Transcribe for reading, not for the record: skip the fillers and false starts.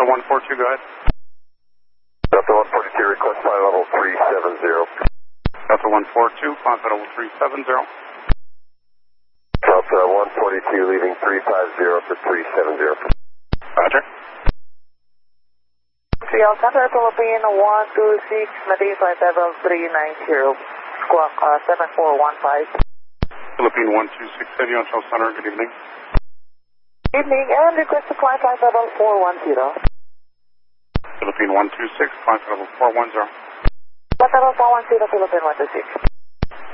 Delta 142, go ahead. Delta 142, request flight level 370. Delta 142, climb level 370. Delta 142, leaving 350 for 370. Roger. Seattle Center, Philippine 126, maintain flight level 390, squawk 7415. Philippine 126, City on Charles Center, good evening. Evening, and request to flight level 410. Philippine 126, climb level 410. Flight level 410, Philippine 126.